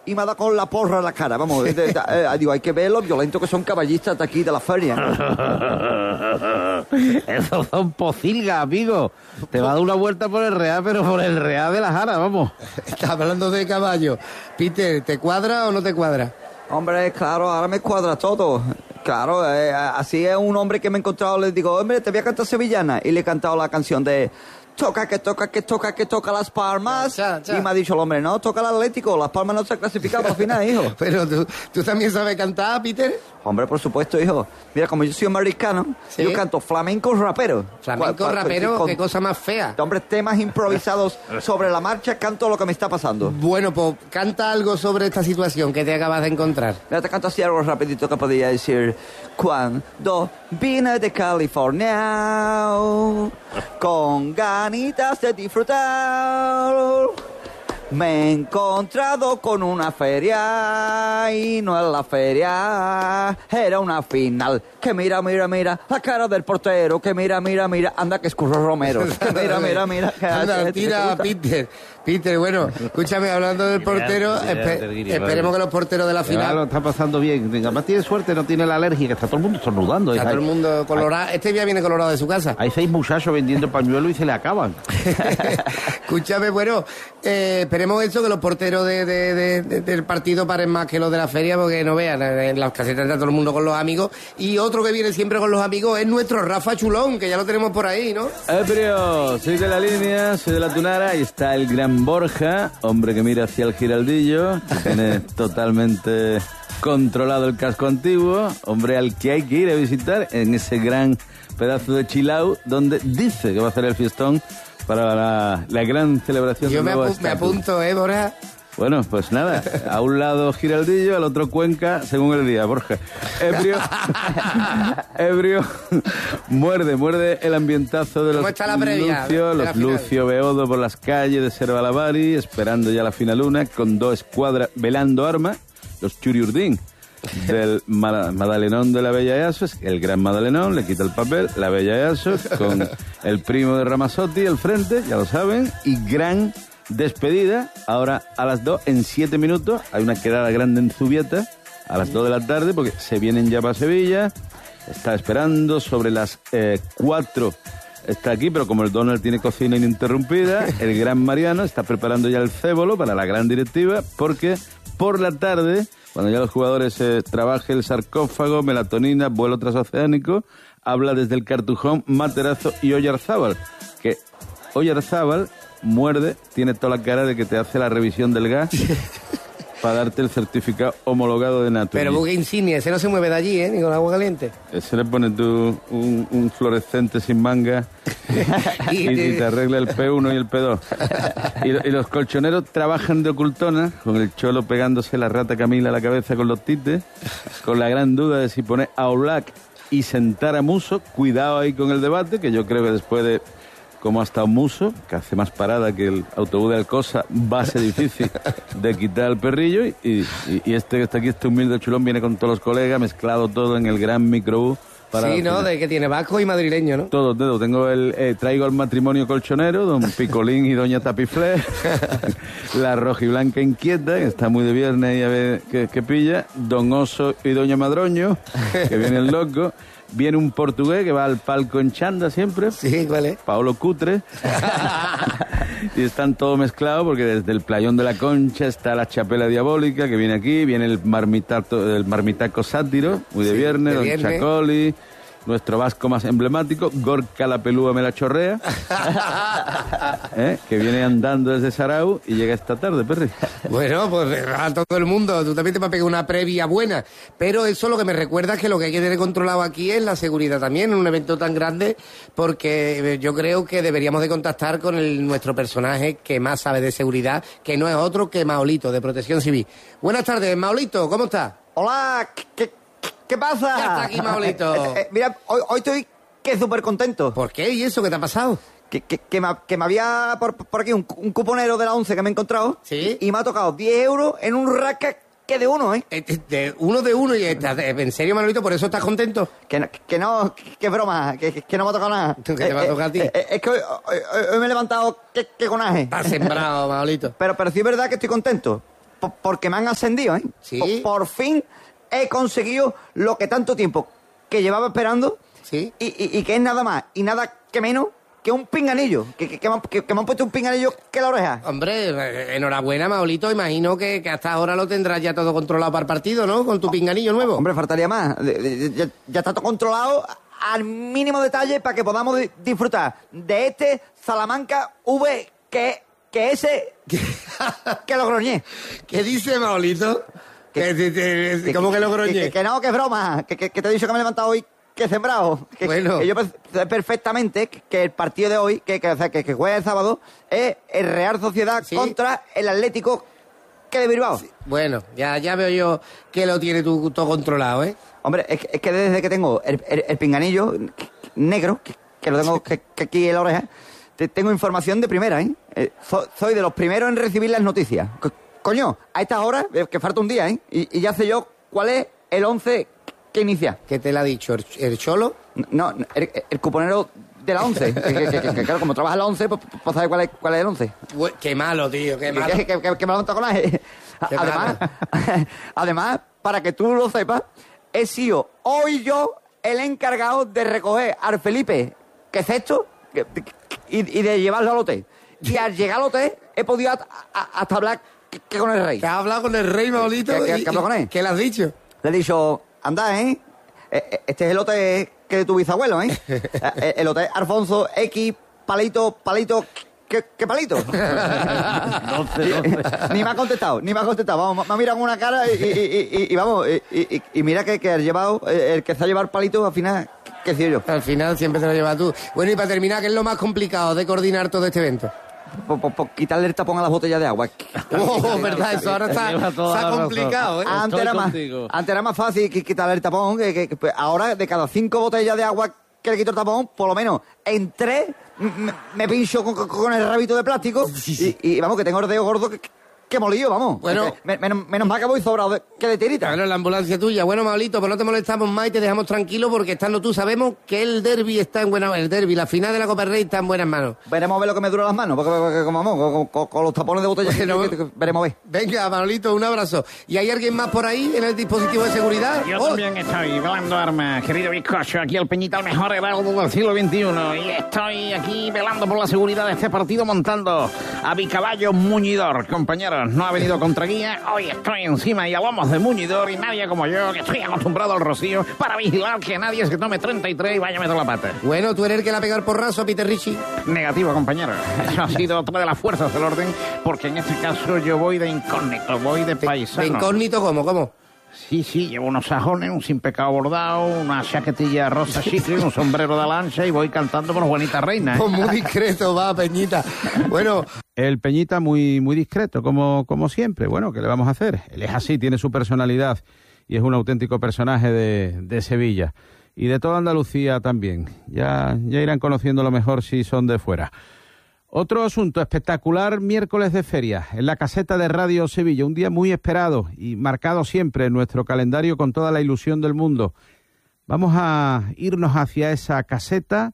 y me ha dado con la porra en la cara. Vamos, digo, hay que ver lo violentos que son caballistas de aquí, de la feria. Esos son pocilgas, amigo. Te va a dar una vuelta por el Real, pero por el Real de la Jara, vamos. Estás hablando de caballo. Peter, ¿te cuadra o no te cuadra? Hombre, claro, ahora me cuadra todo. Claro, así es un hombre que me he encontrado, le digo, hombre, te voy a cantar sevillana. Y le he cantado la canción de toca, que toca, que toca, que toca Las Palmas. Cha. Y me ha dicho el hombre, no, toca el Atlético, Las Palmas no se ha clasificado para la final, hijo. Pero ¿tú también sabes cantar, Peter? Hombre, por supuesto, hijo. Mira, como yo soy americano, ¿Sí? yo canto flamenco rapero. Flamenco rapero, qué cosa más fea. Hombre, temas improvisados sobre la marcha, canto lo que me está pasando. Bueno, pues canta algo sobre esta situación que te acabas de encontrar. Mira, te canto así algo rapidito que podría decir. Cuando vine de California con ganitas de disfrutar, me he encontrado con una feria y no es la feria, era una final. Que mira, la cara del portero, que mira, anda que es Curro Romero. Que mira. Que Anda, tira, Peter, bueno, escúchame, hablando del portero, esperemos que los porteros de la final... Lo está pasando bien. Además tiene suerte, no tiene la alergia, que está todo el mundo estornudando. Está todo el mundo colorado. Este día viene colorado de su casa. Hay 6 muchachos vendiendo pañuelos y se le acaban. Escúchame, bueno, esperemos eso, que los porteros del partido paren más que los de la feria, porque no vean, en las casetas está todo el mundo con los amigos. Y otro que viene siempre con los amigos es nuestro Rafa Chulón, que ya lo tenemos por ahí, ¿no? Ebrio, soy de la línea, soy de la Tunara, y está el gran Borja, hombre que mira hacia el Giraldillo, que tiene totalmente controlado el casco antiguo, hombre al que hay que ir a visitar en ese gran pedazo de Chilau, donde dice que va a hacer el fiestón para la gran celebración Yo del nuevo me estatus. apunto, Borja. Bueno, pues nada, a un lado Giraldillo, al otro Cuenca, según el día, Borja. Ebrio, muerde el ambientazo de ¿Cómo está la previa Lucio, de la los final? Lucio Beodo por las calles de Servalavari, esperando ya la finaluna, con 2 escuadras velando armas, los Churiurdín del Madalenón de la Bella Easo, es el gran Madalenón, le quita el papel, la Bella Easo, con el primo de Ramazzotti al frente, ya lo saben, y gran despedida, ahora a las 2, en 7 minutos, hay una quedada grande en Zubieta, a las 2 de la tarde, porque se vienen ya para Sevilla, está esperando, sobre las 4 está aquí, pero como el Donald tiene cocina ininterrumpida, el gran Mariano está preparando ya el cébolo para la gran directiva, porque por la tarde, cuando ya los jugadores trabajen el sarcófago, melatonina, vuelo transoceánico, habla desde el Cartujón, Materazo y Oyarzábal, que Oyarzábal muerde, tiene toda la cara de que te hace la revisión del gas para darte el certificado homologado de Naturgy. Pero buque insignia, ese no se mueve de allí, ni con agua caliente. Ese le pone tú un fluorescente sin manga y te arregla el P1 y el P2. Y los colchoneros trabajan de ocultona, con el cholo pegándose la rata Camila a la cabeza con los tites, con la gran duda de si poner a Oblak y sentar a Muso. Cuidado ahí con el debate, que yo creo que después de como ha estado Muso, que hace más parada que el autobús de Alcosa, va a ser difícil de quitar al perrillo, y este que está aquí, este humilde chulón, viene con todos los colegas, mezclado todo en el gran microbús. Sí, ¿no? De que tiene vasco y madrileño, ¿no? Todo. Traigo al matrimonio colchonero, don Picolín y doña Tapiflé, la rojiblanca inquieta, que está muy de viernes y a ver qué pilla, don Oso y doña Madroño, que viene el loco. Viene un portugués que va al palco en chanda siempre. Sí, ¿cuál es? Paolo Cutre. Y están todos mezclados porque desde el Playón de la Concha está la Chapela Diabólica, que viene aquí. Viene el marmitaco sátiro, muy de viernes, don Chacoli. Nuestro vasco más emblemático, Gorka la pelúa me la chorrea, que viene andando desde Sarau y llega esta tarde, Perry. Bueno, pues a todo el mundo, tú también te vas a pegar una previa buena, pero eso lo que me recuerda es que lo que hay que tener controlado aquí es la seguridad también, en un evento tan grande, porque yo creo que deberíamos de contactar con nuestro personaje que más sabe de seguridad, que no es otro que Maolito, de Protección Civil. Buenas tardes, Maolito, ¿cómo estás? Hola, ¿qué pasa? Ya está aquí, Maolito. Mira, hoy estoy súper contento. ¿Por qué? ¿Y eso qué te ha pasado? Que me había por aquí un cuponero de la 11 que me he encontrado. ¿Sí? Y me ha tocado 10 euros en un raca que de uno, ¿eh? De uno y estás, en serio, Manolito, ¿por eso estás contento? Que broma, que no me ha tocado nada. ¿Qué te va a tocar a ti? Es que hoy me he levantado que conaje. Estás sembrado, Manolito. Pero sí es verdad que estoy contento. porque me han ascendido, ¿eh? Sí. Por fin he conseguido lo que tanto tiempo que llevaba esperando. Sí. Y que es nada más y nada que menos que un pinganillo. Que me han puesto un pinganillo que la oreja. Hombre, enhorabuena, Manolito. Imagino que hasta ahora lo tendrás ya todo controlado para el partido, ¿no? Con tu pinganillo nuevo. Hombre, faltaría más. Ya está todo controlado al mínimo detalle para que podamos disfrutar de este Salamanca V que ese que lo groñé. ¿Qué dice, Manolito? ¿Cómo que lo groñé? Que no, que es broma. Que te he dicho que me he levantado hoy que he sembrado. Bueno. Que yo sé perfectamente que el partido de hoy, que juega el sábado, es el Real Sociedad contra el Atlético de Bilbao. Sí. Bueno, ya veo yo que lo tiene tú todo controlado, ¿eh? Hombre, es que desde que tengo el pinganillo negro, que lo tengo que aquí en la oreja, tengo información de primera, ¿eh? Soy de los primeros en recibir las noticias. Coño, a estas horas, que falta un día, ¿eh? Y ya sé yo cuál es el 11 que inicia. ¿Qué te lo ha dicho? ¿El Cholo? No, el cuponero de la 11. que claro, como trabaja en la 11, pues sabes cuál es el 11. Qué malo, tío, qué malo. Que me lo con Además, para que tú lo sepas, he sido hoy yo el encargado de recoger al Felipe, que es esto, y de llevarlo al hotel. Y al llegar al hotel he podido hasta hablar que con el rey. ¿Te has hablado con el rey, Manolito? ¿Qué hablo con él? ¿Qué le has dicho? Le he dicho, anda, ¿eh? Este es el hotel que de tu bisabuelo, ¿eh? El hotel Alfonso X, palito, ¿qué palito? No sé. Ni me ha contestado. Vamos, me ha mirado con una cara y vamos, y mira que ha llevado, el que se ha llevado el palito, al final, ¿qué sé yo? Al final siempre te lo llevas tú. Bueno, y para terminar, ¿qué es lo más complicado de coordinar todo este evento? Por quitarle el tapón a las botellas de agua. Oh, verdad, eso ahora Lleva toda la está razón. complicado, ¿eh? Antes era más fácil quitarle el tapón, pues ahora de cada 5 botellas de agua que le quito el tapón, por lo menos en 3 me pincho con el rabito de plástico y vamos, que tengo el dedo gordo que molillo, vamos. Bueno. Menos mal que voy sobrado que de tirita. Claro, la ambulancia tuya. Bueno, Manolito, pues no te molestamos más y te dejamos tranquilo porque estando tú sabemos que el derbi está en buenas manos. El derbi, la final de la Copa del Rey está en buenas manos. Veremos a ver lo que me dura las manos, porque como vamos, con los tapones de botella, Bueno, veremos a ver. Venga, Manolito, un abrazo. ¿Y hay alguien más por ahí en el dispositivo de seguridad? Yo Oh, también estoy velando armas, querido bizcocho, aquí el Peñita, el mejor heraldo del siglo XXI. Y estoy aquí velando por la seguridad de este partido, montando a mi caballo muñidor. Compañeros, no ha venido contra guía, hoy estoy encima y a lomos de muñidor y nadie como yo, que estoy acostumbrado al rocío, para vigilar que nadie se tome 33 y vaya a meter la pata. Bueno, tú eres el que le ha pegado el porrazo a Peter Ricci. Negativo, compañero. Eso ha sido otra de las fuerzas del orden, porque en este caso yo voy de incógnito, voy de paisano. ¿De incógnito cómo? Sí, llevo unos sajones, un sin pecado bordado, una chaquetilla rosa chicle, un sombrero de lancha y voy cantando por Juanita Reina. Pues muy discreto, va, Peñita. Bueno, El Peñita muy discreto, como siempre. Bueno, ¿qué le vamos a hacer? Él es así, tiene su personalidad y es un auténtico personaje de Sevilla. Y de toda Andalucía también. Ya irán conociéndolo mejor si son de fuera. Otro asunto espectacular, miércoles de feria, en la caseta de Radio Sevilla. Un día muy esperado y marcado siempre en nuestro calendario con toda la ilusión del mundo. Vamos a irnos hacia esa caseta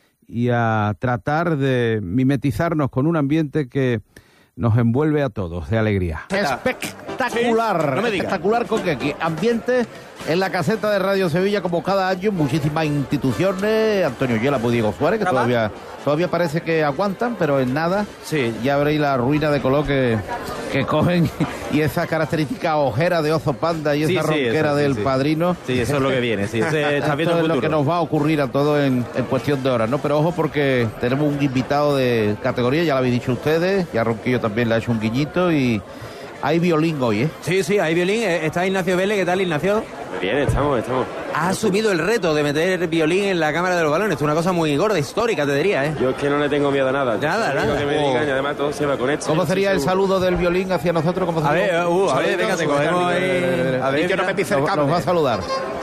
y a tratar de mimetizarnos con un ambiente que nos envuelve a todos de alegría. Espectacular, Sí, no me digas. espectacular con que aquí ambiente en la caseta de Radio Sevilla como cada año, muchísimas instituciones, Antonio Yela, pues Diego Suárez, que todavía parece que aguantan, pero en nada, Sí. ya veréis la ruina de color que cogen y esa característica ojera de oso panda y esa ronquera eso, del sí. Padrino. Sí, eso es lo que viene, sí. Está Esto viendo es el lo que futuro. nos va a ocurrir a todos en cuestión de horas, ¿no? Pero ojo porque tenemos un invitado de categoría, ya lo habéis dicho ustedes, ya Ronquillo también le ha hecho un guiñito y hay violín hoy, ¿eh? Sí, hay violín. Está Ignacio Vélez. ¿Qué tal, Ignacio? Bien, estamos. Ha asumido el reto de meter violín en la Cámara de los Balones. Es una cosa muy gorda, histórica, te diría, ¿eh? Yo es que no le tengo miedo a nada. Nada, Lo único nada. que me digan, y además todo se va con esto. ¿Cómo sería el saludo del violín hacia nosotros? ¿Cómo A ver, sería? venga, te cogemos ahí. A ver, que no me pise el nos- nos va a saludar.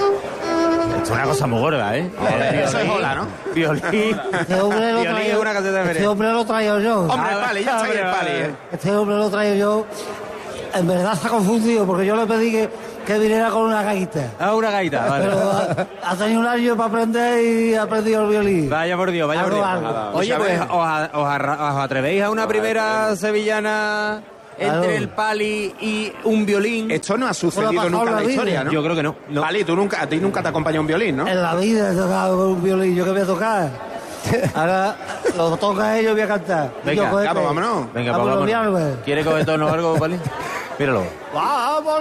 Es una cosa muy gorda, ¿eh? Eso es hola, ¿no? Violín. Este hombre lo Violín es una caseta de Este feria. hombre lo traigo yo. Hombre, vale, ya está ahí el pali, ¿eh? Este hombre lo traigo yo. En verdad está confundido porque yo le pedí que viniera con una gaita. Ah, una gaita, vale. Pero ha tenido un año para aprender y ha aprendido el violín. Vaya por Dios, vaya por Dios. Algo. Oye, pues, ¿os atrevéis a una primera sevillana entre Claro. el Pali y un violín. Esto no ha sucedido pasado nunca en en la la vida. historia, ¿no? Yo creo que no. No. Vale, a ti nunca te acompaña un violín, ¿no? En la vida he tocado con un violín. ¿Yo qué voy a tocar? Ahora lo toca ellos, voy a cantar. Y Venga, yo, cohete. Claro, vámonos. Venga, Vamos, pues vámonos. Vialbe. ¿Quiere coger tono o algo, Pali? Míralo. ¡Vamos!